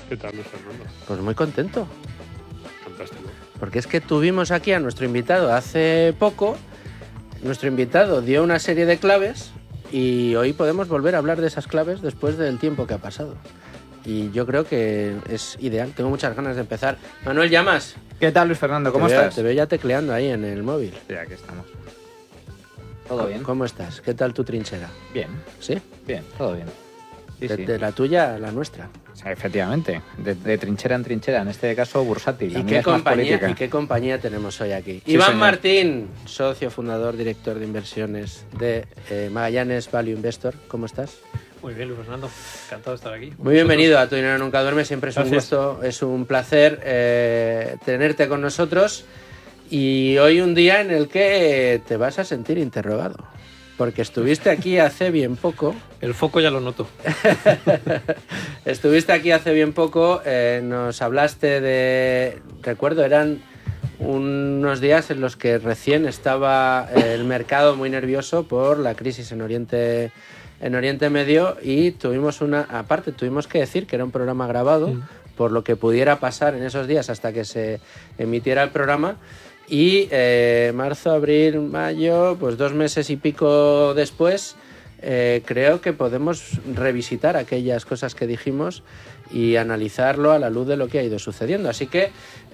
¿Qué tal, Luis Fernando? Pues muy contento, Fantástico. porque es que tuvimos aquí a nuestro invitado hace poco. Nuestro invitado dio una serie de claves y hoy podemos volver a hablar de esas claves después del tiempo que ha pasado. Y yo creo que es ideal. Tengo muchas ganas de empezar. Manuel Llamas. ¿Qué tal, Luis Fernando? ¿Cómo estás? Te veo ya tecleando ahí en el móvil. Sí, aquí estamos. ¿Todo bien? ¿Cómo estás? ¿Qué tal tu trinchera? Bien, ¿Sí? bien, todo bien. Sí, sí. De la tuya a la nuestra. O sea, efectivamente, de trinchera en trinchera, en este caso bursátil. La ¿Y mía es más política. qué compañía tenemos hoy aquí? Sí, Iván señor. Martín, socio fundador, director de inversiones de Magallanes Value Investor. ¿Cómo estás? Muy bien, Luis Fernando. Encantado de estar aquí. Muy bienvenido a Tu Dinero Nunca Duerme. Siempre es un Gracias. gusto, es un placer tenerte con nosotros. Y hoy un día en el que te vas a sentir interrogado. Porque estuviste aquí hace bien poco. El foco ya lo noto. Estuviste aquí hace bien poco, nos hablaste de... Recuerdo, eran unos días en los que recién estaba el mercado muy nervioso por la crisis en Oriente Medio y tuvimos tuvimos que decir que era un programa grabado por lo que pudiera pasar en esos días hasta que se emitiera el programa. Y marzo, abril, mayo, pues 2 meses y pico después, creo que podemos revisitar aquellas cosas que dijimos y analizarlo a la luz de lo que ha ido sucediendo. Así que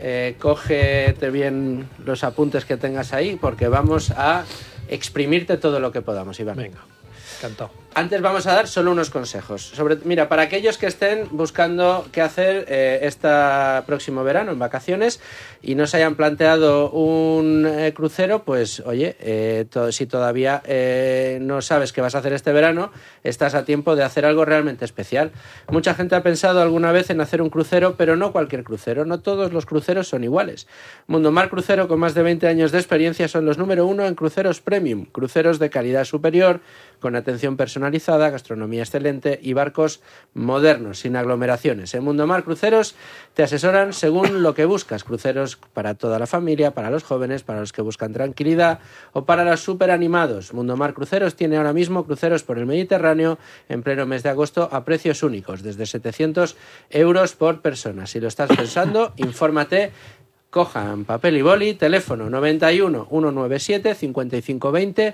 cógete bien los apuntes que tengas ahí porque vamos a exprimirte todo lo que podamos, Iván. Venga, encantado. Antes vamos a dar solo unos consejos. Mira, para aquellos que estén buscando qué hacer este próximo verano en vacaciones y no se hayan planteado un crucero, pues oye, si todavía no sabes qué vas a hacer este verano, estás a tiempo de hacer algo realmente especial. Mucha gente ha pensado alguna vez en hacer un crucero, pero no cualquier crucero. No todos los cruceros son iguales. Mundomar Crucero, con más de 20 años de experiencia, son los número 1 en cruceros premium, cruceros de calidad superior, con atención personalizada, gastronomía excelente y barcos modernos, sin aglomeraciones. En Mundomar Cruceros te asesoran según lo que buscas. Cruceros para toda la familia, para los jóvenes, para los que buscan tranquilidad o para los superanimados. Mundomar Cruceros tiene ahora mismo cruceros por el Mediterráneo en pleno mes de agosto a precios únicos, desde 700 euros por persona. Si lo estás pensando, infórmate. Cojan papel y boli, teléfono 91 197 5520,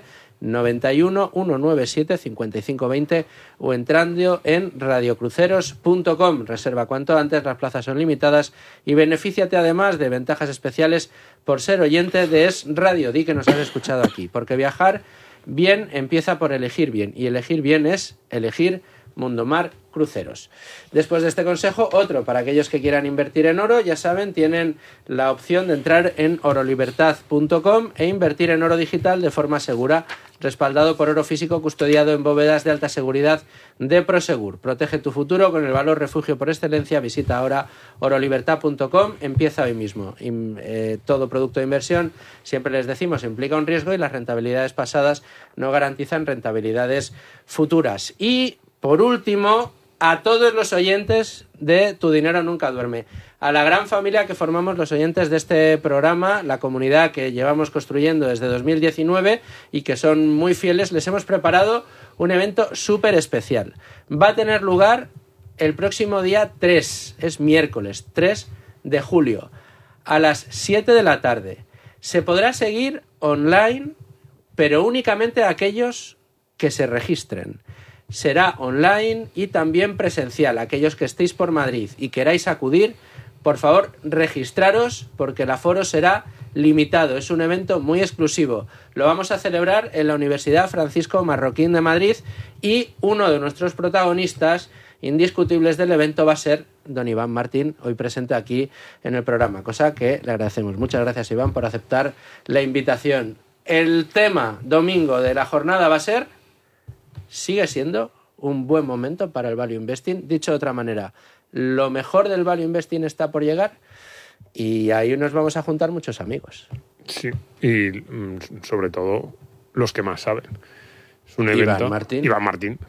91 197 5520 o entrando en radiocruceros.com. Reserva cuanto antes, las plazas son limitadas y benefíciate además de ventajas especiales por ser oyente de Es Radio. Di que nos has escuchado aquí, porque viajar bien empieza por elegir bien y elegir bien es elegir Mundomar Cruceros. Después de este consejo, otro para aquellos que quieran invertir en oro, ya saben, tienen la opción de entrar en orolibertad.com e invertir en oro digital de forma segura, respaldado por oro físico custodiado en bóvedas de alta seguridad de Prosegur. Protege tu futuro con el valor refugio por excelencia. Visita ahora orolibertad.com. Empieza hoy mismo. Todo producto de inversión, siempre les decimos, implica un riesgo y las rentabilidades pasadas no garantizan rentabilidades futuras. Y por último, a todos los oyentes de Tu Dinero Nunca Duerme, a la gran familia que formamos los oyentes de este programa, la comunidad que llevamos construyendo desde 2019 y que son muy fieles, les hemos preparado un evento súper especial. Va a tener lugar el próximo día 3, es miércoles 3 de julio, a las 7 de la tarde. Se podrá seguir online, pero únicamente a aquellos que se registren. Será online y también presencial. Aquellos que estéis por Madrid y queráis acudir, por favor, registraros porque el aforo será limitado. Es un evento muy exclusivo. Lo vamos a celebrar en la Universidad Francisco Marroquín de Madrid y uno de nuestros protagonistas indiscutibles del evento va a ser don Iván Martín, hoy presente aquí en el programa, cosa que le agradecemos. Muchas gracias, Iván, por aceptar la invitación. El tema domingo de la jornada va a ser... Sigue siendo un buen momento para el value investing. Dicho de otra manera, lo mejor del value investing está por llegar y ahí nos vamos a juntar muchos amigos. Sí, y sobre todo los que más saben. Es un evento... Iván Martín.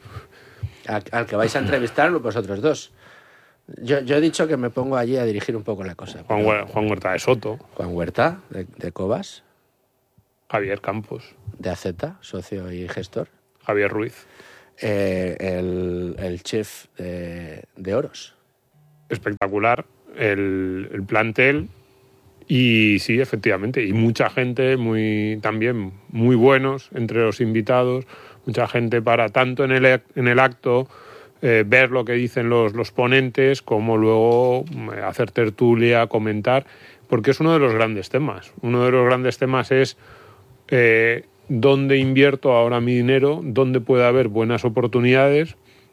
Al que vais a entrevistar vosotros dos. Yo he dicho que me pongo allí a dirigir un poco la cosa. Juan Huerta de Soto. Juan Huerta, de Cobas. Javier Campos. De AZ, socio y gestor. Javier Ruiz. El chef de Oros. espectacular el plantel. Y sí, efectivamente, y mucha gente también muy buenos entre los invitados, mucha gente para tanto en el acto ver lo que dicen los ponentes, como luego hacer tertulia, comentar, porque es uno de los grandes temas. Uno de los grandes temas es dónde invierto ahora mi dinero, dónde puede haber buenas oportunidades.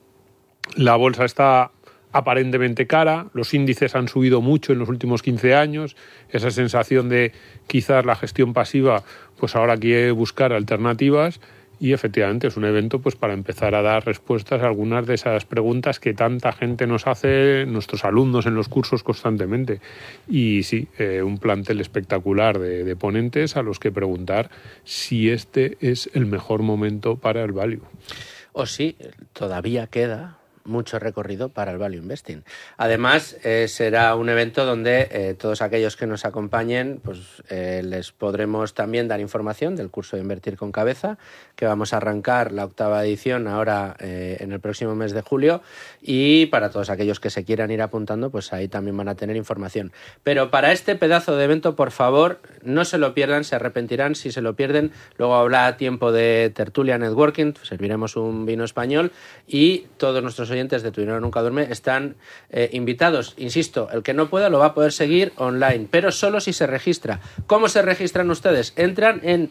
La bolsa está aparentemente cara, los índices han subido mucho en los últimos 15 años, esa sensación de quizás la gestión pasiva, pues ahora quiere buscar alternativas, y efectivamente es un evento pues para empezar a dar respuestas a algunas de esas preguntas que tanta gente nos hace, nuestros alumnos en los cursos constantemente. Y sí, un plantel espectacular de ponentes a los que preguntar si este es el mejor momento para el value. O sí, todavía queda mucho recorrido para el Value Investing. Además, será un evento donde todos aquellos que nos acompañen, pues les podremos también dar información del curso de Invertir con Cabeza, que vamos a arrancar la 8ª edición ahora en el próximo mes de julio, y para todos aquellos que se quieran ir apuntando, pues ahí también van a tener información. Pero para este pedazo de evento, por favor, no se lo pierdan, se arrepentirán si se lo pierden. Luego habrá tiempo de tertulia, networking, serviremos un vino español, y todos nuestros oyentes de Tu Dinero Nunca Duerme están invitados. Insisto, el que no pueda lo va a poder seguir online, pero solo si se registra. ¿Cómo se registran ustedes? Entran en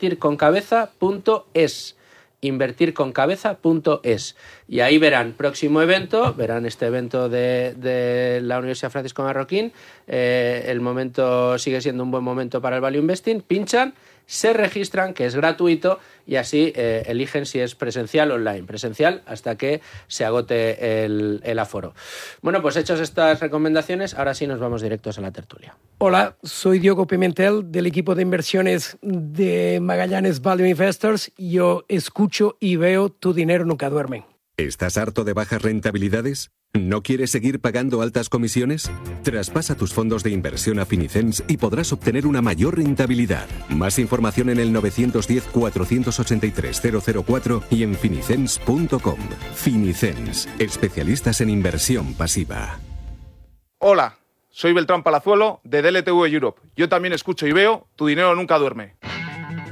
invertirconcabeza.es. invertirconcabeza.es, y ahí verán próximo evento, verán este evento de la Universidad Francisco Marroquín. El momento sigue siendo un buen momento para el Value Investing. Pinchan, se registran, que es gratuito, y así eligen si es presencial o online. Presencial hasta que se agote el aforo. Bueno, pues hechas estas recomendaciones, ahora sí nos vamos directos a la tertulia. Hola, soy Diogo Pimentel del equipo de inversiones de Magallanes Value Investors. Yo escucho y veo Tu Dinero Nunca Duerme. ¿Estás harto de bajas rentabilidades? ¿No quieres seguir pagando altas comisiones? Traspasa tus fondos de inversión a Finicens y podrás obtener una mayor rentabilidad. Más información en el 910-483-004 y en finicens.com. Finicens, especialistas en inversión pasiva. Hola, soy Beltrán Palazuelo de DLTV Europe. Yo también escucho y veo Tu Dinero Nunca Duerme.